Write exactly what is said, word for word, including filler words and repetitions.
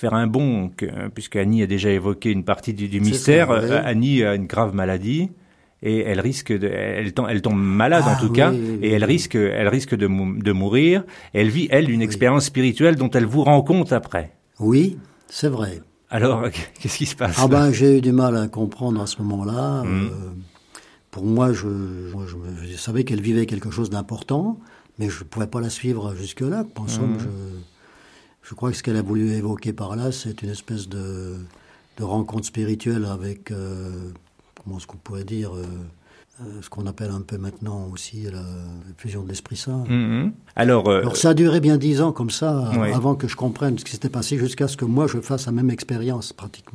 faire un bond, que, puisque Annie a déjà évoqué une partie du, du mystère. Ça, oui. Annie a une grave maladie. Et elle risque de, elle, tombe, elle tombe malade ah, en tout oui, cas, oui, et elle oui. risque, elle risque de, mou- de mourir. Et elle vit elle une Oui. expérience spirituelle dont elle vous rend compte après. Oui, c'est vrai. Alors, qu'est-ce qui se passe? Ah ben, j'ai eu du mal à comprendre à ce moment-là. Mmh. Euh, pour moi, je, moi, je, je savais qu'elle vivait quelque chose d'important, mais je ne pouvais pas la suivre jusque-là. En somme, Mmh. je, je crois que ce qu'elle a voulu évoquer par là, c'est une espèce de, de rencontre spirituelle avec, euh, comment est-ce qu'on pourrait dire, euh, euh, ce qu'on appelle un peu maintenant aussi la fusion de l'Esprit Saint. Mmh. Alors, euh, Alors ça a duré bien dix ans comme ça, oui. avant que je comprenne ce qui s'était passé, jusqu'à ce que moi je fasse la même expérience pratiquement.